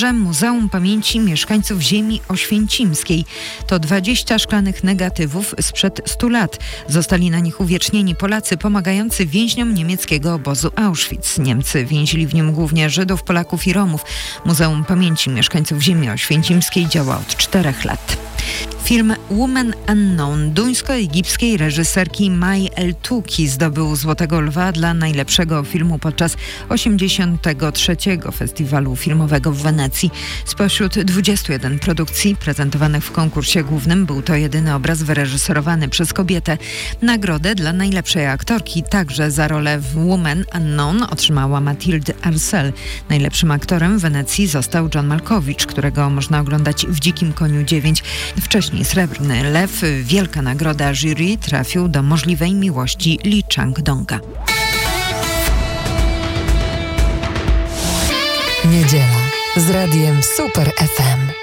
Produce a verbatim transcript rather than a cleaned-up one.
premierze Muzeum Pamięci Mieszkańców Ziemi Oświęcimskiej. To dwadzieścia szklanych negatywów sprzed stu lat. Zostali na nich uwiecznieni Polacy pomagający więźniom niemieckiego obozu Auschwitz. Niemcy więzili w nim głównie Żydów, Polaków i Romów. Muzeum Pamięci Mieszkańców Ziemi Oświęcimskiej działa od czterech lat. Film Woman Unknown duńsko-egipskiej reżyserki Mai El-Touki zdobył Złotego Lwa dla najlepszego filmu podczas osiemdziesiątego trzeciego Festiwalu Filmowego w Wenecji. Spośród dwudziestu jeden produkcji prezentowanych w konkursie głównym był to jedyny obraz wyreżyserowany przez kobietę. Nagrodę dla najlepszej aktorki także za rolę w Woman Unknown otrzymała Mathilde Arcel. Najlepszym aktorem w Wenecji został John Malkovich, którego można oglądać w Dzikim Koniu dziewięć. Wcześniej Srebrny Lew, wielka nagroda jury, trafił do Możliwej Miłości Lee Chang-donga. Niedziela z radiem Super F M.